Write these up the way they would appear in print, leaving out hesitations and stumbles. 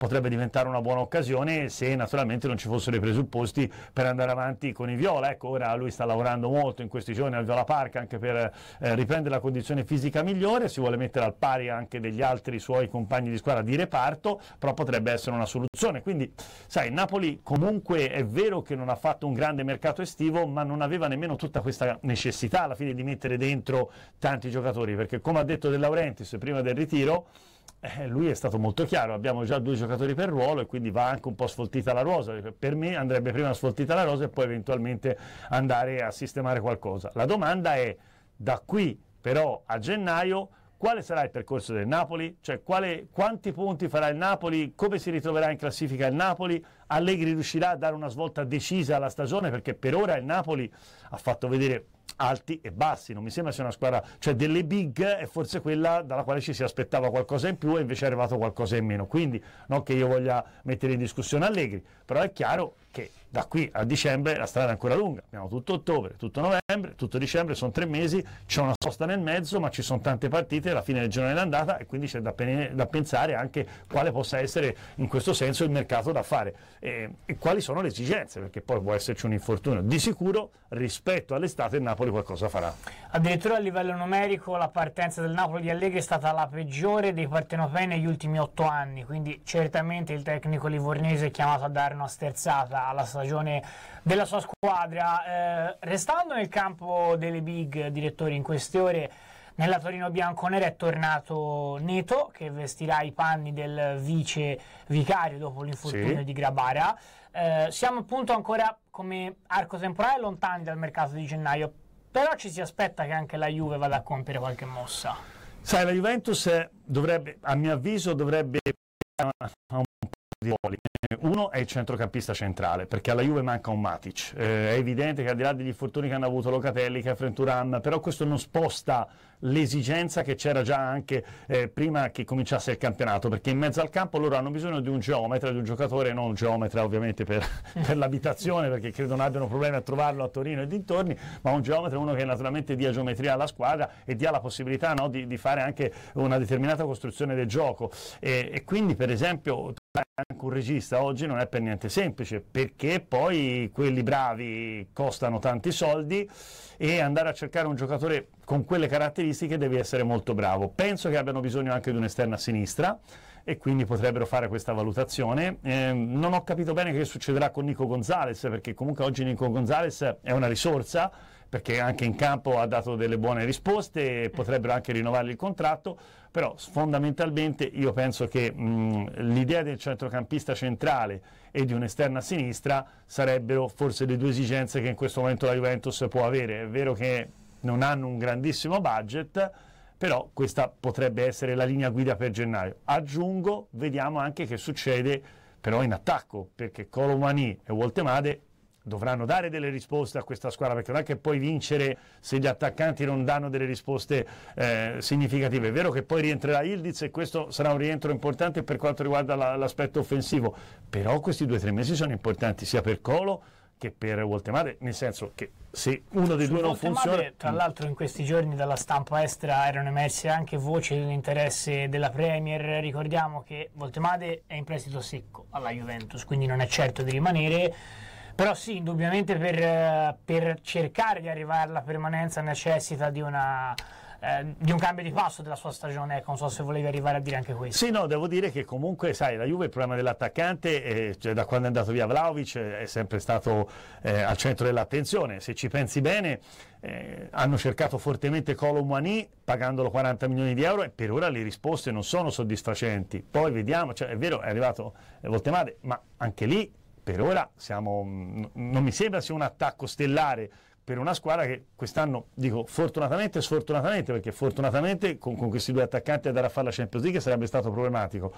potrebbe diventare una buona occasione se naturalmente non ci fossero i presupposti per andare avanti con i viola. Ecco, ora lui sta lavorando molto in questi giorni al Viola Park anche per riprendere la condizione fisica migliore, si vuole mettere al pari anche degli altri suoi compagni di squadra di reparto, però potrebbe essere una soluzione. Quindi sai, Napoli comunque è vero che non ha fatto un grande mercato estivo, ma non aveva nemmeno tutta questa necessità alla fine di mettere dentro tanti giocatori, perché come ha detto De Laurentiis prima del ritiro, lui è stato molto chiaro: abbiamo già 2 giocatori per ruolo e quindi va anche un po' sfoltita la rosa. Per me andrebbe prima sfoltita la rosa e poi eventualmente andare a sistemare qualcosa. La domanda è, da qui però a gennaio, quale sarà il percorso del Napoli? Cioè quanti punti farà il Napoli? Come si ritroverà in classifica il Napoli? Allegri riuscirà a dare una svolta decisa alla stagione? Perché per ora il Napoli ha fatto vedere alti e bassi, non mi sembra sia una squadra, cioè delle big è forse quella dalla quale ci si aspettava qualcosa in più e invece è arrivato qualcosa in meno. Quindi non che io voglia mettere in discussione Allegri, però è chiaro che da qui a dicembre la strada è ancora lunga, abbiamo tutto ottobre, tutto novembre, tutto dicembre, sono 3 mesi, c'è una sosta nel mezzo, ma ci sono tante partite alla fine del girone d'andata e quindi c'è da pensare anche quale possa essere in questo senso il mercato da fare e quali sono le esigenze, perché poi può esserci un infortunio. Di sicuro rispetto all'estate il Napoli qualcosa farà. Addirittura a livello numerico la partenza del Napoli di Allegri è stata la peggiore dei partenopei negli ultimi 8 anni, quindi certamente il tecnico livornese è chiamato a dare una sterzata alla stagione della sua squadra. Restando nel campo delle big, direttori, in queste ore nella Torino bianconera è tornato Neto, che vestirà i panni del vice vicario dopo l'infortunio di Grabara. Siamo appunto ancora come arco temporale lontani dal mercato di gennaio, però ci si aspetta che anche la Juve vada a compiere qualche mossa. Sai, la Juventus dovrebbe, a mio avviso, dovrebbe a un po' di ruoli. Uno è il centrocampista centrale, perché alla Juve manca un Matic. È evidente che al di là degli infortuni che hanno avuto Locatelli, Kefren Thuram, però questo non sposta l'esigenza che c'era già anche prima che cominciasse il campionato, perché in mezzo al campo loro hanno bisogno di un geometra, di un giocatore, non un geometra ovviamente per l'abitazione, perché credo non abbiano problemi a trovarlo a Torino e dintorni, ma un geometra, uno che naturalmente dia geometria alla squadra e dia la possibilità, no, di fare anche una determinata costruzione del gioco e quindi per esempio anche un regista oggi non è per niente semplice, perché poi quelli bravi costano tanti soldi e andare a cercare un giocatore con quelle caratteristiche devi essere molto bravo. Penso che abbiano bisogno anche di un'esterna a sinistra e quindi potrebbero fare questa valutazione. Non ho capito bene che succederà con Nico Gonzalez, perché comunque oggi Nico Gonzalez è una risorsa, perché anche in campo ha dato delle buone risposte e potrebbero anche rinnovargli il contratto, però fondamentalmente io penso che l'idea del centrocampista centrale e di un'esterna a sinistra sarebbero forse le 2 esigenze che in questo momento la Juventus può avere. È vero che non hanno un grandissimo budget, però questa potrebbe essere la linea guida per gennaio. Aggiungo, vediamo anche che succede però in attacco, perché Kolo Muani e Woltemade dovranno dare delle risposte a questa squadra, perché non è che puoi vincere se gli attaccanti non danno delle risposte significative. È vero che poi rientrerà Yildiz e questo sarà un rientro importante per quanto riguarda l'aspetto offensivo, però questi 2 o 3 mesi sono importanti sia per Kolo che per Woltemade, nel senso che se uno dei due non funziona... Tra l'altro in questi giorni dalla stampa estera erano emerse anche voci dell'interesse della Premier. Ricordiamo che Woltemade è in prestito secco alla Juventus, quindi non è certo di rimanere. Però sì, indubbiamente per cercare di arrivare alla permanenza necessita di un cambio di passo della sua stagione. Ecco, non so se volevi arrivare a dire anche questo. Sì, no, devo dire che comunque, sai, la Juve il problema dell'attaccante, cioè, da quando è andato via Vlahovic, è sempre stato al centro dell'attenzione. Se ci pensi bene, hanno cercato fortemente Kolo Muani pagandolo 40 milioni di euro e per ora le risposte non sono soddisfacenti. Poi vediamo, cioè, è vero, è arrivato Woltemade, ma anche lì per ora non mi sembra sia un attacco stellare per una squadra che quest'anno, dico fortunatamente e sfortunatamente, perché fortunatamente con questi 2 attaccanti andare a fare la Champions League sarebbe stato problematico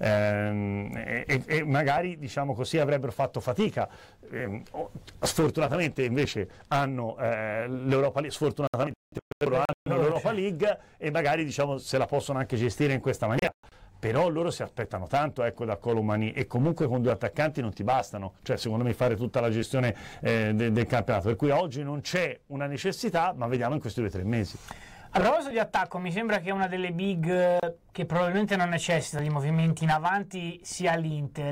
e magari, diciamo così, avrebbero fatto fatica. Sfortunatamente invece hanno l'Europa League, sfortunatamente hanno l'Europa League e magari, diciamo, se la possono anche gestire in questa maniera. Però loro si aspettano tanto, ecco, da Kolo Muani, e comunque con 2 attaccanti non ti bastano, cioè secondo me fare tutta la gestione del campionato, per cui oggi non c'è una necessità, ma vediamo in questi 2 o 3 mesi. A proposito di attacco, mi sembra che una delle big che probabilmente non necessita di movimenti in avanti sia l'Inter.